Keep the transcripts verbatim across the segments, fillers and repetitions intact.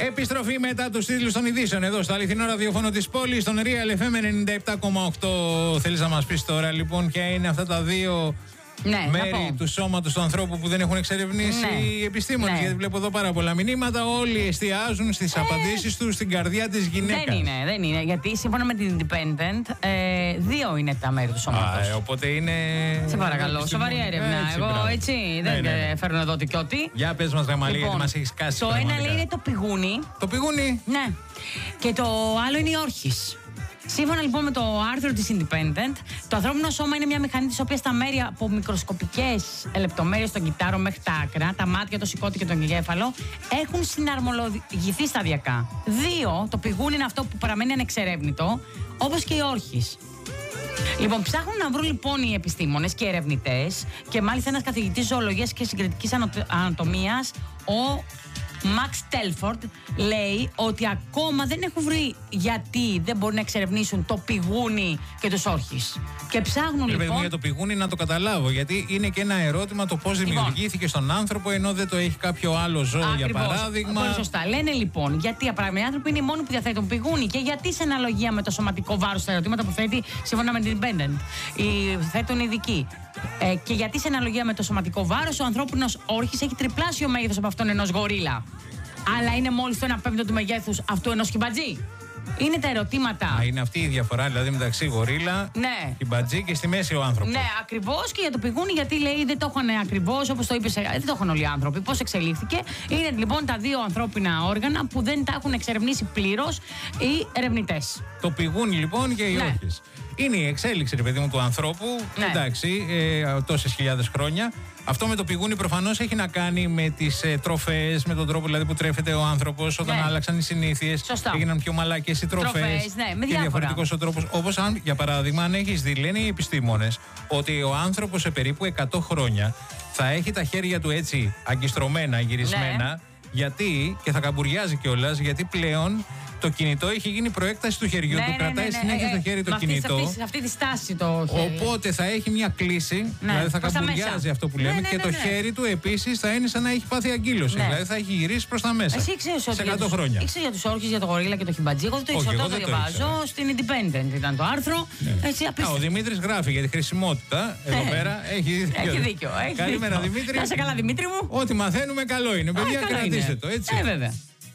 Επιστροφή μετά τους τίτλους των ειδήσεων εδώ στο αληθινό ραδιόφωνο της πόλης, στον Real εφ εμ ενενήντα επτά κόμμα οκτώ. Θέλεις να μας πεις τώρα λοιπόν ποια είναι αυτά τα δύο ναι, μέρη του σώματος του ανθρώπου που δεν έχουν εξερευνήσει ναι. οι επιστήμονες? Ναι. Γιατί βλέπω εδώ πάρα πολλά μηνύματα. Όλοι εστιάζουν στις ε... απαντήσεις τους στην καρδιά της γυναίκας. Δεν είναι, δεν είναι. Γιατί σύμφωνα με την Independent, ε, δύο είναι τα μέρη του σώματος. Α, ε, οπότε είναι. Σε παρακαλώ, σοβαρή έρευνα. Έτσι, Εγώ μπράβο. έτσι ναι, δεν ναι, ναι. φέρνω εδώ τι κι ό,τι. Για πες μας, Γαμαλή, λοιπόν, γιατί μας έχεις κάσει. Το πραγματικά. ένα λέει είναι το πηγούνι. Το πηγούνι. Ναι. Και το άλλο είναι η όρχης. Σύμφωνα λοιπόν με το άρθρο της Independent, το ανθρώπινο σώμα είναι μια μηχανή της οποίας τα μέρη από μικροσκοπικές λεπτομέρειες των κυτάρων μέχρι τα άκρα, τα μάτια, το σηκώτη και τον εγκέφαλο, έχουν συναρμολογηθεί σταδιακά. Δύο, το πηγούνι είναι αυτό που παραμένει ανεξερεύνητο, όπως και η όρχης. Λοιπόν, ψάχνουν να βρουν λοιπόν οι επιστήμονες και οι ερευνητές, και μάλιστα ένας καθηγητής ζωολογίας και συγκριτικής ανατομίας, ο Μαξ Τέλφορντ, λέει ότι ακόμα δεν έχουν βρει γιατί δεν μπορούν να εξερευνήσουν το πηγούνι και τους όρχες. Και ψάχνουν Λε, λοιπόν. Για το πηγούνι να το καταλάβω, γιατί είναι και ένα ερώτημα το πώς λοιπόν, δημιουργήθηκε στον άνθρωπο ενώ δεν το έχει κάποιο άλλο ζώο, ακριβώς, για παράδειγμα. Πολύ σωστά. Λένε λοιπόν γιατί οι άνθρωποι είναι οι μόνοι που διαθέτουν πηγούνι και γιατί σε αναλογία με το σωματικό βάρος στα ερωτήματα που θέτει σύμφωνα με την Independent οι θέτουν ειδικοί. Ε, και γιατί σε αναλογία με το σωματικό βάρος ο ανθρώπινος όρχης έχει τριπλάσιο μέγεθος από αυτόν ενός γορίλα. Αλλά είναι μόλις το ένα πέμπτο του μεγέθους αυτού ενός χιμπατζή. Είναι τα ερωτήματα. Α, είναι αυτή η διαφορά δηλαδή μεταξύ γορίλα, ναι. χιμπατζή και στη μέση ο άνθρωπος. Ναι, ακριβώς, και για το πηγούνι, γιατί λέει δεν το έχουν ακριβώς όπως το είπες, δεν το έχουν όλοι οι άνθρωποι. Πώς εξελίχθηκε. Είναι λοιπόν τα δύο ανθρώπινα όργανα που δεν τα έχουν εξερευνήσει πλήρως οι ερευνητές. Το πηγούνι λοιπόν και οι ναι. όρχες. Είναι η εξέλιξη, ρε παιδί μου, του ανθρώπου. Ναι. Εντάξει, ε, τόσες χιλιάδες χρόνια. Αυτό με το πηγούνι προφανώς έχει να κάνει με τις ε, τροφές, με τον τρόπο δηλαδή που τρέφεται ο άνθρωπος όταν ναι. άλλαξαν οι συνήθειες. Σωστά. Έγιναν πιο μαλάκες οι τροφές. Τροφές, ναι, με και διαφορετικός ο τρόπος. Όπως αν, για παράδειγμα, αν έχεις δει, λένε οι επιστήμονες ότι ο άνθρωπος σε περίπου εκατό χρόνια θα έχει τα χέρια του έτσι αγκιστρωμένα, γυρισμένα. Ναι. Γιατί, και θα καμπουριάζει κιόλας, γιατί πλέον το κινητό έχει γίνει προέκταση του χεριού ναι, του, ναι, κρατάει ναι, ναι, συνέχεια ναι, στο χέρι το αυτή, κινητό. Σε αυτή, σε αυτή τη στάση το χέρι. Οπότε θα έχει μια κλίση, ναι, δηλαδή θα καμπουριάζει αυτό που λέμε, ναι, ναι, ναι, ναι. και το χέρι του επίσης θα είναι σαν να έχει πάθει αγκύλωση. Ναι. Δηλαδή θα έχει γυρίσει προς τα μέσα. Εσύ ξέρεις ότι σε εκατό χρόνια. Ήξερες για τους όρχες, για το γορίλα και το χιμπατζί. Εγώ δεν το ήξερα, το διαβάζω στην Independent. Ήταν το άρθρο. Ναι. Έτσι, Α, ο Δημήτρης γράφει για τη χρησιμότητα. Εδώ πέρα έχει δίκιο. Έχει δίκιο. Καλημέρα, Δημήτρη. Να σε καλά, Δημήτρη μου. Ό,τι μαθαίνουμε καλό είναι. Παιδιά, κρατήστε το έτσι. Ε, βέβαια.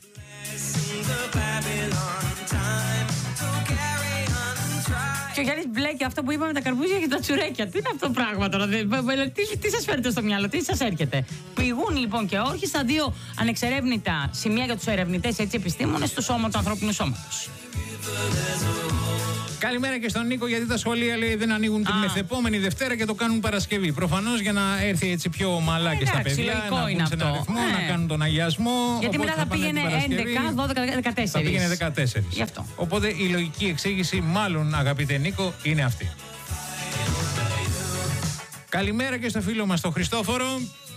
Και ο Γιάννης μπλέκει αυτό που είπαμε, τα καρπούζια και τα τσουρέκια. Τι είναι αυτό το πράγμα τώρα, τι, τι σας φέρετε στο μυαλό, τι σας έρχεται. Πηγούν λοιπόν και όρχες στα δύο ανεξερεύνητα σημεία για τους ερευνητές, έτσι, επιστήμονες του σώμα, του ανθρώπινου σώματος. Καλημέρα και στον Νίκο, γιατί τα σχολεία λέει δεν ανοίγουν την μεθεπόμενη Δευτέρα και το κάνουν Παρασκευή. Προφανώς για να έρθει έτσι πιο μαλά και στα παιδιά, να μπουν σε ένα ρυθμό, ε. να κάνουν τον αγιασμό. Γιατί μετά θα, θα πήγαινε έντεκα, δώδεκα, δεκατέσσερα. Θα πήγαινε δεκατέσσερα. Γι' αυτό. Οπότε η λογική εξήγηση, μάλλον αγαπητέ Νίκο, είναι αυτή. Καλημέρα και στο φίλο μας τον Χριστόφορο.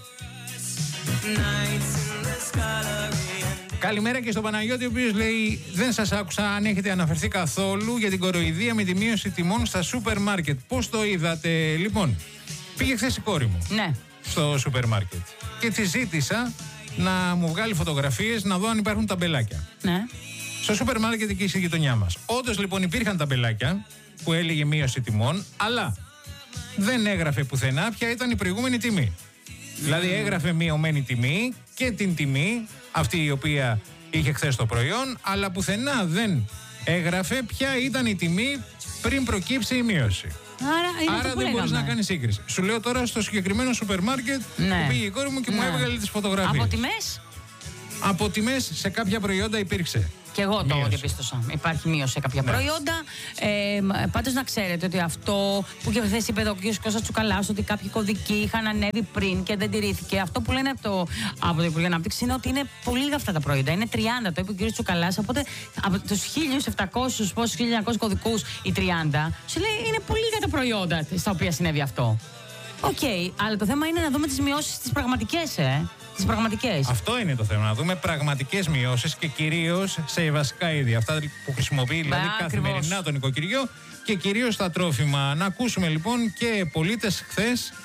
Καλημέρα και στον Παναγιώτη, ο οποίος λέει: δεν σας άκουσα αν έχετε αναφερθεί καθόλου για την κοροϊδία με τη μείωση τιμών στα σούπερ μάρκετ. Πώς το είδατε? Λοιπόν, πήγε χθες η κόρη μου ναι. στο σούπερ μάρκετ και τη ζήτησα να μου βγάλει φωτογραφίες να δω αν υπάρχουν ταμπελάκια. Ναι. Στο σούπερ μάρκετ εκεί στη γειτονιά μας. Όντως λοιπόν υπήρχαν ταμπελάκια που έλεγε μείωση τιμών, αλλά δεν έγραφε πουθενά ποια ήταν η προηγούμενη τιμή. Δηλαδή έγραφε μειωμένη τιμή και την τιμή αυτή η οποία είχε χθες το προϊόν, αλλά πουθενά δεν έγραφε ποια ήταν η τιμή πριν προκύψει η μείωση. Άρα, Άρα δεν μπορείς να κάνεις σύγκριση. Σου λέω τώρα στο συγκεκριμένο σούπερ μάρκετ ναι. που πήγε η κόρη μου και ναι. μου έβγαλε τις φωτογραφίες. Από τιμές? Από τιμές σε κάποια προϊόντα υπήρξε. Και εγώ το διαπίστωσα. Υπάρχει μείωση σε κάποια ναι. προϊόντα. Ε, πάντως να ξέρετε ότι αυτό που και χθες είπε εδώ ο κ. Κώστας Τσουκαλάς, ότι κάποιοι κωδικοί είχαν ανέβει πριν και δεν τηρήθηκε. Αυτό που λένε από το, από το Υπουργείο Ανάπτυξης είναι ότι είναι πολύ λίγα αυτά τα προϊόντα. Είναι τριάντα, το είπε ο κ. Τσουκαλάς. Οπότε από τους χίλια επτακόσιους, πόσους χίλια εννιακόσιους κωδικούς, οι τριάντα, σου λέει είναι πολύ λίγα τα προϊόντα στα οποία συνέβη αυτό. Οκ, okay, αλλά το θέμα είναι να δούμε τις μειώσεις τις πραγματικές, ε. Τις πραγματικές. Αυτό είναι το θέμα. Να δούμε πραγματικές μειώσεις και κυρίως σε βασικά είδη. Αυτά που χρησιμοποιεί δηλαδή Μπα, καθημερινά ακριβώς. το νοικοκυριό και κυρίως τα τρόφιμα. Να ακούσουμε λοιπόν και πολίτες χθες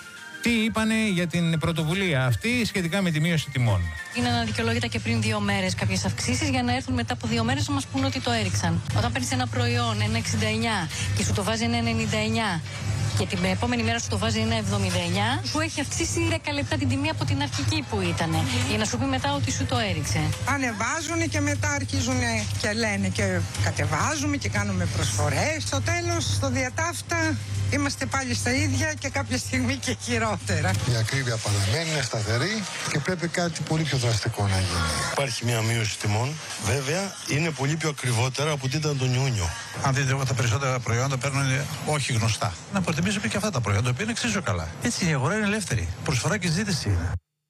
τι είπανε για την πρωτοβουλία αυτή σχετικά με τη μείωση τιμών. Είναι αναδικαιολόγητα και πριν δύο μέρες κάποιες αυξήσεις για να έρθουν μετά από δύο μέρες να μας πούν ότι το έριξαν. Όταν παίρνεις ένα προϊόν ένα εξήντα εννιά και σου το βάζει ένα ενενήντα εννιά και την επόμενη μέρα σου το βάζει ένα εβδομήντα εννιά, σου έχει αυξήσει δέκα λεπτά την τιμή από την αρχική που ήταν. Για να σου πει μετά ότι σου το έριξε. Ανεβάζουν και μετά αρχίζουν και λένε και κατεβάζουμε και κάνουμε προσφορές. Στο τέλος, στο διατάφτα, είμαστε πάλι στα ίδια και κάποια στιγμή και χειρότερα. Η ακρίβεια παραμένει, είναι σταθερή και πρέπει κάτι πολύ πιο δραστικό να γίνει. Υπάρχει μια μείωση τιμών. Βέβαια, είναι πολύ πιο ακριβότερα από ό,τι ήταν τον Ιούνιο. Αν δείτε, τα περισσότερα προϊόντα παίρνουν όχι γνωστά. Να προτιμήσουμε και αυτά τα προϊόντα που είναι εξίσου καλά. Έτσι η αγορά είναι ελεύθερη. Προσφορά και ζήτηση είναι.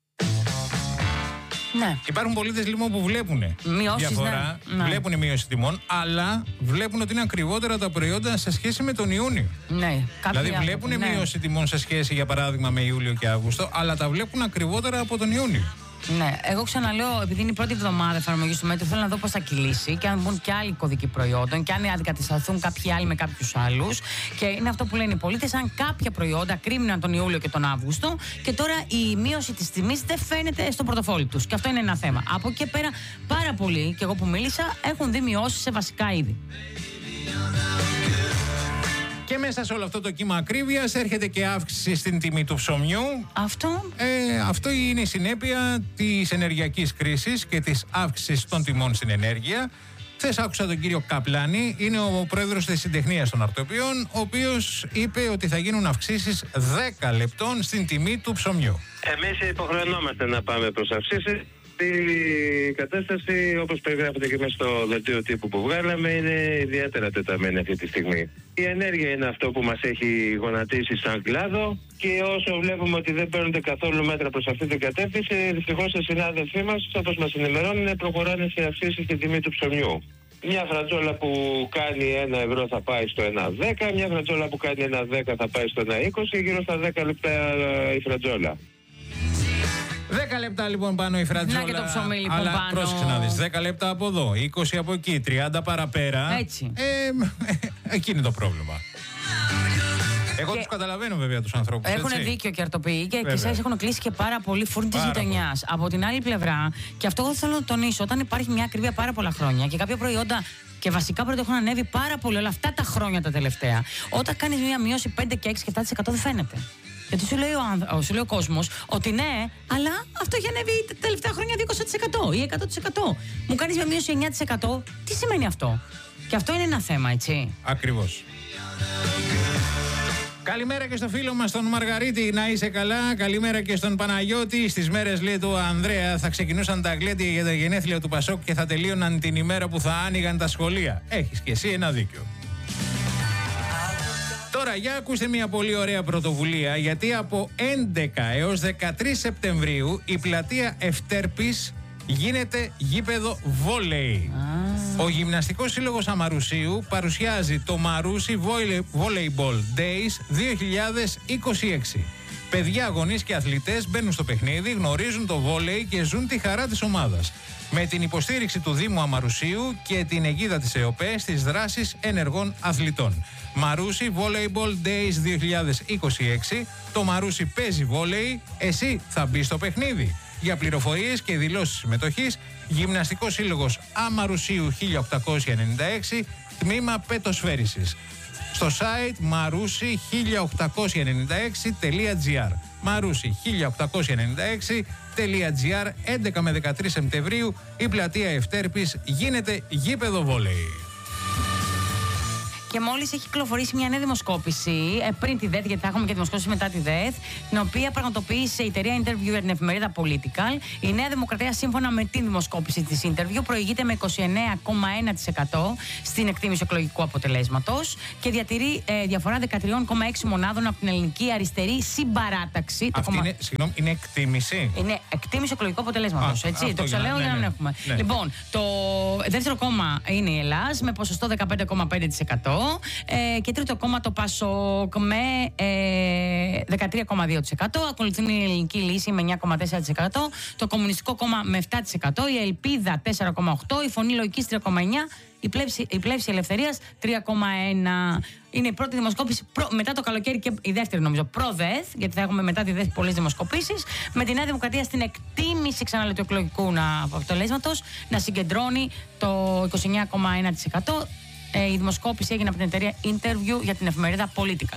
Ναι. Υπάρχουν πολίτες λοιπόν που βλέπουν διαφορά, ναι. Ναι. βλέπουν μείωση τιμών, αλλά βλέπουν ότι είναι ακριβότερα τα προϊόντα σε σχέση με τον Ιούνιο. Ναι, δηλαδή βλέπουν ναι. μείωση τιμών σε σχέση, για παράδειγμα, με Ιούλιο και Αύγουστο, αλλά τα βλέπουν ακριβότερα από τον Ιούνιο. Ναι, εγώ ξαναλέω, επειδή είναι η πρώτη εβδομάδα εφαρμογή του μέτρου, θέλω να δω πώς θα κυλήσει και αν μπουν και άλλοι κωδικοί προϊόντων και αν αντικατασταθούν κάποιοι άλλοι με κάποιους άλλους. Και είναι αυτό που λένε οι πολίτες, αν κάποια προϊόντα κρίμναν τον Ιούλιο και τον Αύγουστο και τώρα η μείωση της τιμής δεν φαίνεται στο πορτοφόλι τους. Και αυτό είναι ένα θέμα. Από εκεί και πέρα, πάρα πολλοί, και εγώ που μίλησα, έχουν δει μειώσεις σε βασικά είδη. Και μέσα σε όλο αυτό το κύμα ακρίβειας έρχεται και αύξηση στην τιμή του ψωμιού. Αυτό. Ε, αυτό είναι η συνέπεια της ενεργειακής κρίσης και της αύξησης των τιμών στην ενέργεια. Χθες άκουσα τον κύριο Καπλάνη, είναι ο πρόεδρος της Συντεχνίας των Αρτοπιών, ο οποίος είπε ότι θα γίνουν αυξήσεις δέκα λεπτών στην τιμή του ψωμιού. Εμείς υποχρεωνόμαστε να πάμε προς αυξήσεις. Η κατάσταση, όπως περιγράφεται και μέσα στο δελτίο τύπου που βγάλαμε, είναι ιδιαίτερα τεταμένη αυτή τη στιγμή. Η ενέργεια είναι αυτό που μας έχει γονατίσει σαν κλάδο και όσο βλέπουμε ότι δεν παίρνονται καθόλου μέτρα προς αυτή την κατεύθυνση, δυστυχώς οι συνάδελφοί μας, όπως μας ενημερώνουν, προχωράνε σε αυξήσεις στην τιμή του ψωμιού. Μια φρατζόλα που κάνει ένα ευρώ θα πάει στο ένα δέκα, μια φρατζόλα που κάνει ένα δέκα θα πάει στο ένα είκοσι, γύρω στα δέκα λεπτά η φρατζόλα. δέκα λεπτά λοιπόν πάνω η φρατζόλα. Να και το ψωμί λοιπόν αλλά πάνω. πρόσεξε να δεις, δέκα λεπτά από εδώ, είκοσι από εκεί, τριάντα παραπέρα. Έτσι. Ε, εκεί είναι το πρόβλημα. Εγώ και... τους καταλαβαίνω βέβαια τους ανθρώπους. Έχουν έτσι. δίκιο και αρτοποιοί και εσείς έχουν κλείσει και πάρα πολύ φούρνη της γειτονιάς. Από την άλλη πλευρά, και αυτό εγώ θέλω να τονίσω, όταν υπάρχει μια ακρίβεια πάρα πολλά χρόνια και κάποια προϊόντα και βασικά προϊόντα έχουν ανέβει πάρα πολύ όλα αυτά τα χρόνια τα τελευταία, όταν κάνεις μια μείωση πέντε και έξι και επτά τοις εκατό δεν φαίνεται. Γιατί σου λέει ο, σου λέει ο κόσμος ότι ναι, αλλά αυτό έχει ανέβει τα τελευταία χρόνια είκοσι τοις εκατό ή εκατό τοις εκατό. Μου κάνεις μια μείωση εννιά τοις εκατό. Τι σημαίνει αυτό? Και αυτό είναι ένα θέμα, έτσι. Ακριβώς. Καλημέρα και στο φίλο μας τον Μαργαρίτη, να είσαι καλά. Καλημέρα και στον Παναγιώτη. Στις μέρες, λέει, του Ανδρέα θα ξεκινούσαν τα γλέντια για τα γενέθλια του Πασόκ και θα τελείωναν την ημέρα που θα άνοιγαν τα σχολεία. Έχεις και εσύ ένα δίκιο. Τώρα, για ακούστε μια πολύ ωραία πρωτοβουλία, γιατί από έντεκα έως δεκατρείς Σεπτεμβρίου η πλατεία Ευτέρπης γίνεται γήπεδο βόλεϊ. Ah. Ο Γυμναστικός Σύλλογος Αμαρουσίου παρουσιάζει το Μαρούσι Volleyball Days δύο χιλιάδες είκοσι έξι. Παιδιά, γονείς και αθλητές μπαίνουν στο παιχνίδι, γνωρίζουν το βόλεϊ και ζουν τη χαρά της ομάδας. Με την υποστήριξη του Δήμου Αμαρουσίου και την αιγίδα της ΕΟΠΕ στις δράσεις ενεργών αθλητών. Μαρούσι Volleyball Days δύο χιλιάδες είκοσι έξι. Το Μαρούσι παίζει βόλεϊ, εσύ θα μπεις στο παιχνίδι. Για πληροφορίες και δηλώσεις συμμετοχής, Γυμναστικός Σύλλογος Αμαρουσίου χίλια οκτακόσια ενενήντα έξι, τμήμα πετοσφαίρισης. Στο site μαρούσι χίλια οκτακόσια ενενήντα έξι τελεία τζι άρ. μαρούσι χίλια οκτακόσια ενενήντα έξι τελεία τζι άρ. έντεκα με δεκατρείς Σεπτεμβρίου η πλατεία Ευτέρπης γίνεται γήπεδο βόλεϊ. Και μόλις έχει κυκλοφορήσει μια νέα δημοσκόπηση, ε, πριν τη ΔΕΘ, γιατί θα έχουμε και δημοσκόπηση μετά τη ΔΕΘ, την οποία πραγματοποίησε η εταιρεία Interview για την εφημερίδα Political. Η Νέα Δημοκρατία, σύμφωνα με την δημοσκόπηση της Interview, προηγείται με είκοσι εννέα κόμμα ένα τοις εκατό στην εκτίμηση εκλογικού αποτελέσματος και διατηρεί ε, διαφορά δεκατρία κόμμα έξι μονάδων από την ελληνική αριστερή συμπαράταξη. Αυτή κόμμα... είναι, συγγνώμη, είναι εκτίμηση. Είναι εκτίμηση εκλογικού αποτελέσματος. Έτσι, το ξαναλέω για να μην έχουμε. Ναι. Λοιπόν, το δεύτερο κόμμα είναι η Ελλάς με ποσοστό δεκαπέντε κόμμα πέντε τοις εκατό. εκατό. Ε, και τρίτο κόμμα το Πασόκ με ε, δεκατρία κόμμα δύο τοις εκατό. Ακολουθεί η Ελληνική Λύση με εννιά κόμμα τέσσερα τοις εκατό. Το Κομμουνιστικό Κόμμα με επτά τοις εκατό. Η Ελπίδα τέσσερα κόμμα οκτώ τοις εκατό. Η Φωνή Λογικής τρία κόμμα εννιά τοις εκατό. Η Πλεύση, η Πλεύση Ελευθερίας τρία κόμμα ένα τοις εκατό. Είναι η πρώτη δημοσκόπηση προ, μετά το καλοκαίρι και η δεύτερη νομίζω προ-ΔΕΘ, γιατί θα έχουμε μετά τη ΔΕΘ πολλές δημοσκοπήσεις. Με τη Νέα Δημοκρατία στην εκτίμηση ξανά του εκλογικού αποτελέσματος να συγκεντρώνει το είκοσι εννιά κόμμα ένα τοις εκατό. Ε, η δημοσκόπηση έγινε από την εταιρεία Interview για την εφημερίδα Political.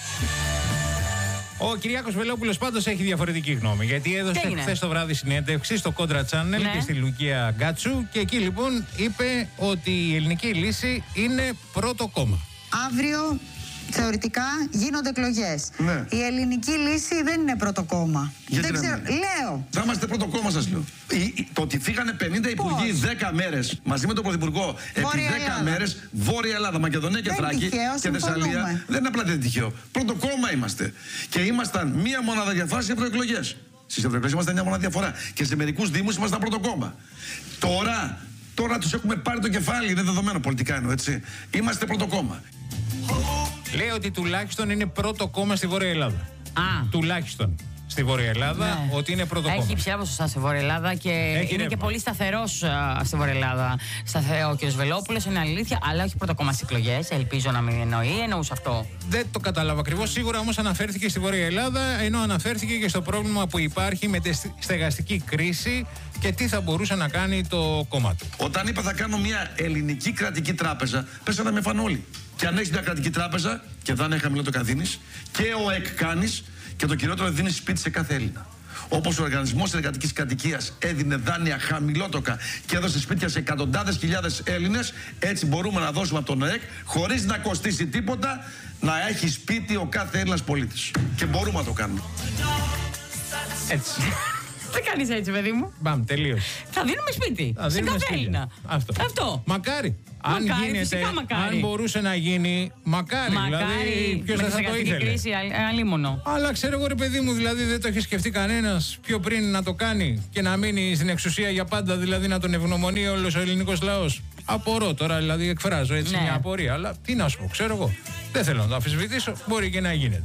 Ο Κυριάκος Βελόπουλος πάντως έχει διαφορετική γνώμη. Γιατί έδωσε χθες το βράδυ συνέντευξη στο Contra Channel ναι. και στη Λουκία Γκάτσου. Και εκεί λοιπόν είπε ότι η Ελληνική Λύση είναι πρώτο κόμμα. Αύριο θεωρητικά γίνονται εκλογές. Ναι. Η Ελληνική Λύση δεν είναι πρώτο κόμμα. Γιατί δεν ξέρω. Είναι. Λέω. Θα είμαστε πρώτο κόμμα, σας λέω. Η, το ότι φύγανε πενήντα υπουργοί δέκα μέρες μαζί με τον Πρωθυπουργό επί δέκα μέρες, Βόρεια Ελλάδα, Μακεδονία και Θράκη και Θεσσαλία, δεν είναι απλά τυχαίο. Πρώτο κόμμα είμαστε. Και ήμασταν μία μονάδα διαφορά στις ευρωεκλογές. Στις ευρωεκλογές ήμασταν μια μονάδα διαφορά. Και σε μερικούς δήμους ήμασταν πρώτο κόμμα. Τώρα, τώρα τους έχουμε πάρει το κεφάλι, είναι δεδομένο πολιτικά εννοώ, έτσι. Είμαστε πρώτο κόμμα. Λέει ότι τουλάχιστον είναι πρώτο κόμμα στη Βόρεια Ελλάδα. Α. Τουλάχιστον στη Βόρεια Ελλάδα, ναι. ότι είναι πρώτο κόμμα. Έχει υψηλά ποσοστά στη Βόρεια Ελλάδα και Έχει είναι ρεύμα. και πολύ σταθερός uh, στη Βόρεια Ελλάδα. Σταθερό ο κ. Βελόπουλος, είναι αλήθεια, αλλά όχι πρώτο κόμμα στις εκλογές. Ελπίζω να μην εννοεί, εννοούσε αυτό. Δεν το κατάλαβα ακριβώς. Σίγουρα όμως αναφέρθηκε στη Βόρεια Ελλάδα, ενώ αναφέρθηκε και στο πρόβλημα που υπάρχει με τη στεγαστική κρίση και τι θα μπορούσε να κάνει το κόμμα του. Όταν είπα θα κάνω μια ελληνική κρατική τράπεζα, πέσανε να με φάνε όλοι. Και αν έχεις μια κρατική τράπεζα και θα είναι χαμηλό το καθήνεις, και ο ΕΚ κάνεις και το κυριότερο δίνεις σπίτι σε κάθε Έλληνα. Όπως ο Οργανισμός Εργατικής Κατοικίας έδινε δάνεια χαμηλότοκα και έδωσε σπίτια σε εκατοντάδες χιλιάδες Έλληνες, έτσι μπορούμε να δώσουμε από τον ΕΚ χωρίς να κοστίσει τίποτα, να έχει σπίτι ο κάθε Έλληνας πολίτης. Και μπορούμε να το κάνουμε. Έτσι. Δεν κάνεις έτσι, παιδί μου. Μπαμ, τελείωσε. Θα δίνουμε σπίτι. Θα σε δίνουμε κάθε σπίτια. Έλληνα. Αυτό. Αυτό. Μακάρι. Αν Μακάρι, γίνεται, φυσικά μακάρι. αν μπορούσε να γίνει, μακάρι. Μακάρι, δηλαδή, ποιος με δεν τη θα το ήθελε. κρίση, αλίμονο. Αλλά ξέρω εγώ, ρε παιδί μου, δηλαδή δεν το έχει σκεφτεί κανένας πιο πριν να το κάνει και να μείνει στην εξουσία για πάντα, δηλαδή να τον ευγνωμονεί όλος ο ελληνικός λαός. Απορώ τώρα, δηλαδή εκφράζω έτσι ναι. μια απορία, αλλά τι να σου πω, ξέρω εγώ. Δεν θέλω να το αμφισβητήσω, μπορεί και να γίνεται.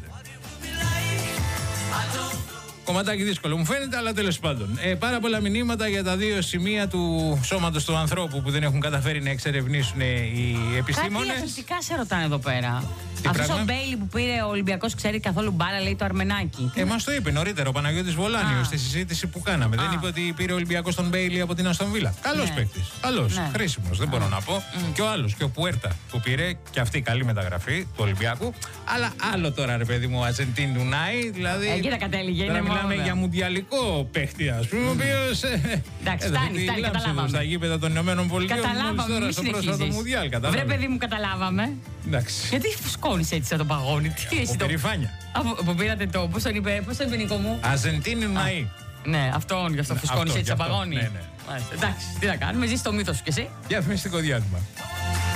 Κομματάκι δύσκολο μου φαίνεται, αλλά τέλος πάντων. Ε, πάρα πολλά μηνύματα για τα δύο σημεία του σώματος του ανθρώπου που δεν έχουν καταφέρει να εξερευνήσουν οι επιστήμονες. Κάτι αθλητικά σε ρωτάνε εδώ πέρα. Αυτός ο Μπέιλι που πήρε ο Ολυμπιακός ξέρει καθόλου μπάλα, λέει το Αρμενάκι. Ε, μας το είπε νωρίτερα ο Παναγιώτης Βολάνιος στη συζήτηση που κάναμε. Α. Δεν είπε ότι πήρε ο Ολυμπιακός τον Μπέιλι από την Αστον Βίλα. Καλός ναι. παίκτης. Καλός. Ναι. Χρήσιμος. Δεν μπορώ να πω. Mm. Και ο άλλος, και ο Πουέρτα που πήρε και αυτή καλή μεταγραφή του Ολυμπιακού. Αλλά άλλο τώρα, ρε παιδί μου, Αζεντίν Ντουνάι. Δηλαδή. Εκεί τα κατέληγε. Τώρα μιλάμε για μουντιαλικό παίχτη, α πούμε. Ο οποίος. Εντάξει, φτάνει, φτάνει, καταλάβαμε. Στα γήπεδα των Ηνωμένων Πολιτειών. Καταλάβαμε. Τώρα στο πρόσφατο Μουντιάλ. Βρε, παιδί μου, καταλάβαμε. Γιατί φουσκώνεις έτσι σαν τον παγόνι, τι εσύ το. Περηφάνεια. Που πήρατε το. Πώς τον είπε, πώς τον είπε Νικό μου. Αζεντίν Ντουνάι. Ναι, αυτόν, γι' αυτό φουσκώνεις έτσι σαν παγόνι. Εντάξει, τι να κάνουμε, ζεις το μύθο σου κι εσύ. Διαφημιστικό διάλειμμα.